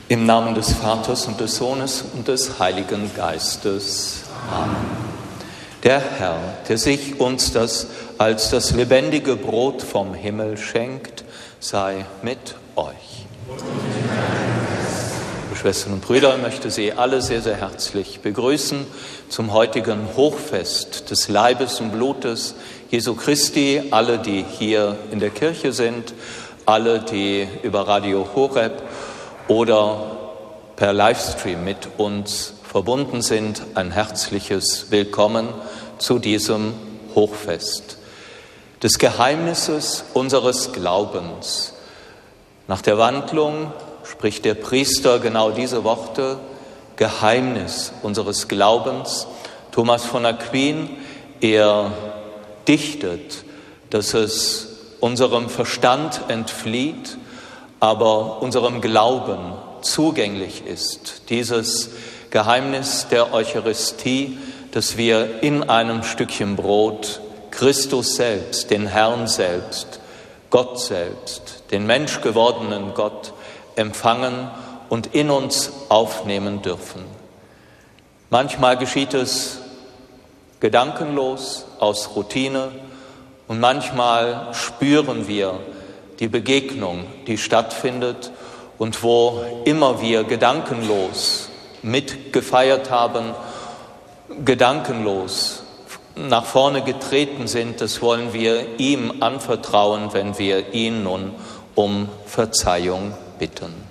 Im Namen des Vaters und des Sohnes und des Heiligen Geistes. Amen. Der Herr, der sich uns als das lebendige Brot vom Himmel schenkt, sei mit euch. Liebe Schwestern und Brüder, ich möchte Sie alle sehr, sehr herzlich begrüßen zum heutigen Hochfest des Leibes und Blutes Jesu Christi. Alle, die hier in der Kirche sind, alle, die über Radio Horeb oder per Livestream mit uns verbunden sind, ein herzliches Willkommen zu diesem Hochfest des Geheimnisses unseres Glaubens. Nach der Wandlung spricht der Priester genau diese Worte: Geheimnis unseres Glaubens. Thomas von Aquin, er dichtet, dass es unserem Verstand entflieht, aber unserem Glauben zugänglich ist. Dieses Geheimnis der Eucharistie, dass wir in einem Stückchen Brot Christus selbst, den Herrn selbst, Gott selbst, den menschgewordenen Gott empfangen und in uns aufnehmen dürfen. Manchmal geschieht es gedankenlos, aus Routine, und manchmal spüren wir die Begegnung, die stattfindet und wo immer wir gedankenlos mitgefeiert haben, gedankenlos nach vorne getreten sind, das wollen wir ihm anvertrauen, wenn wir ihn nun um Verzeihung bitten.